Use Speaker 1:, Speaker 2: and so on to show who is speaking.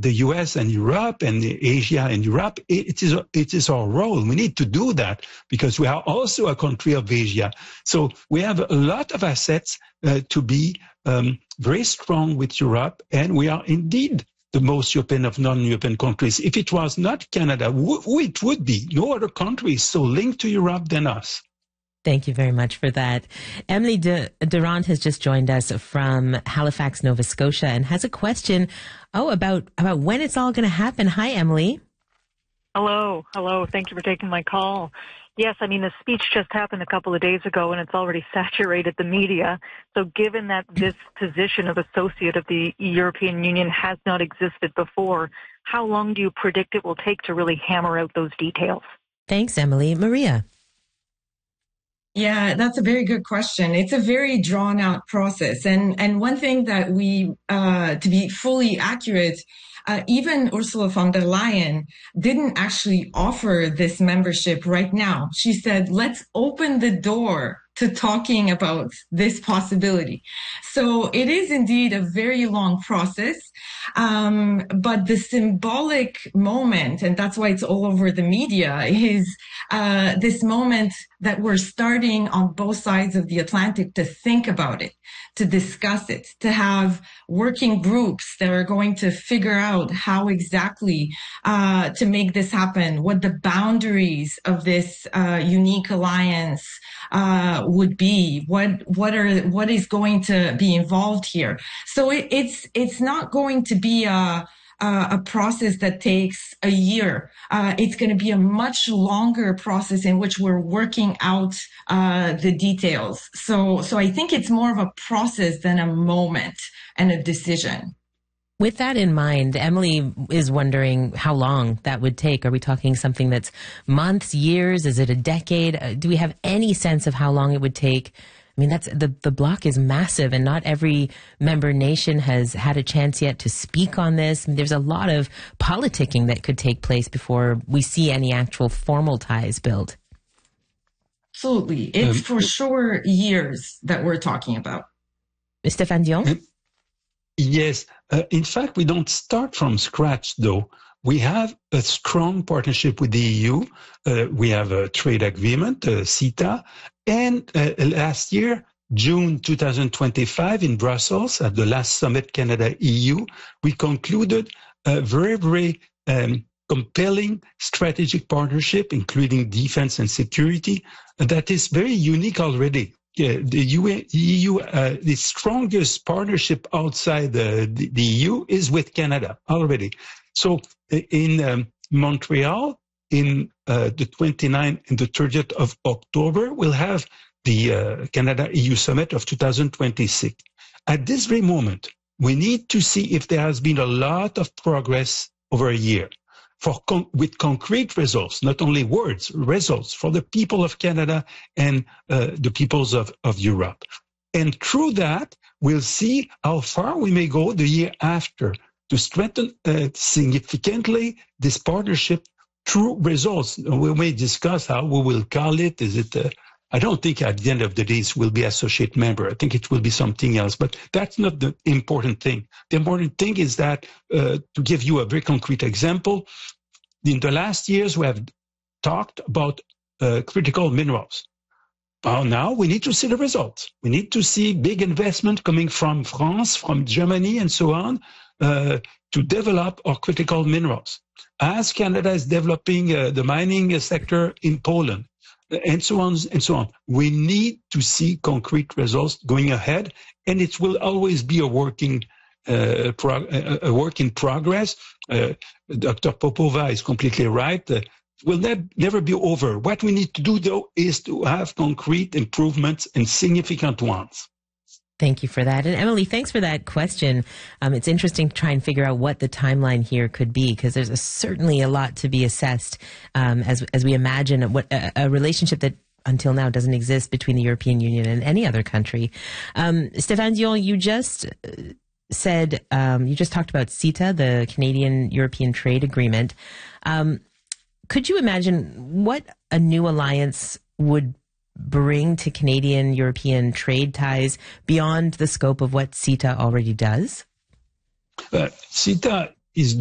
Speaker 1: the US and Europe and Asia and Europe, it is our role. We need to do that because we are also a country of Asia. So we have a lot of assets to be very strong with Europe, and we are indeed the most European of non-European countries. If it was not Canada, who it would be? No other country is so linked to Europe than us.
Speaker 2: Thank you very much for that. Emily Durand has just joined us from Halifax, Nova Scotia, and has a question about when it's all going to happen. Hi, Emily.
Speaker 3: Hello. Thank you for taking my call. Yes, I mean, the speech just happened a couple of days ago, and it's already saturated the media. So given that this position of associate of the European Union has not existed before, how long do you predict it will take to really hammer out those details?
Speaker 2: Thanks, Emily. Maria.
Speaker 4: Yeah, that's a very good question. It's a very drawn out process. And one thing that we, to be fully accurate, even Ursula von der Leyen didn't actually offer this membership right now. She said, let's open the door to talking about this possibility. So it is indeed a very long process. But the symbolic moment, and that's why it's all over the media, is this moment that we're starting on both sides of the Atlantic to think about it, to discuss it, to have working groups that are going to figure out how exactly to make this happen, what the boundaries of this unique alliance would be, what is going to be involved here. So it's not going to be a process that takes a year. It's going to be a much longer process in which we're working out the details. So I think it's more of a process than a moment and a decision.
Speaker 2: With that in mind, Emily is wondering how long that would take. Are we talking something that's months, years? Is it a decade? Do we have any sense of how long it would take? I mean, that's the bloc is massive, and not every member nation has had a chance yet to speak on this. There's a lot of politicking that could take place before we see any actual formal ties built.
Speaker 4: Absolutely. It's for sure years that we're talking about.
Speaker 2: Stéphane Dion?
Speaker 1: Yes. In fact, we don't start from scratch, though. We have a strong partnership with the EU. We have a trade agreement, CETA. And last year, June 2025 in Brussels, at the last summit Canada-EU, we concluded a very, very compelling strategic partnership, including defense and security, that is very unique already. The EU, the strongest partnership outside the EU is with Canada already. So in Montreal, in the 29th and the 30th of October, we'll have the Canada-EU Summit of 2026. At this very moment, we need to see if there has been a lot of progress over a year with concrete results, not only words, results for the people of Canada and the peoples of Europe. And through that, we'll see how far we may go the year after to strengthen significantly this partnership through results. We may discuss how we will call it. Is it I don't think at the end of the day it will be associate member. I think it will be something else, but that's not the important thing. The important thing is that, to give you a very concrete example, in the last years we have talked about critical minerals. Now we need to see the results. We need to see big investment coming from France, from Germany, and so on, to develop our critical minerals. As Canada is developing the mining sector in Poland, and so on and so on. We need to see concrete results going ahead, and it will always be a work in progress. Dr. Popova is completely right. It will never be over. What we need to do, though, is to have concrete improvements and significant ones.
Speaker 2: Thank you for that. And Emily, thanks for that question. It's interesting to try and figure out what the timeline here could be, because there's certainly a lot to be assessed as we imagine a relationship that until now doesn't exist between the European Union and any other country. Stéphane Dion, you just said, you just talked about CETA, the Canadian-European Trade Agreement. Could you imagine what a new alliance would bring to Canadian-European trade ties beyond the scope of what CETA already does?
Speaker 1: CETA is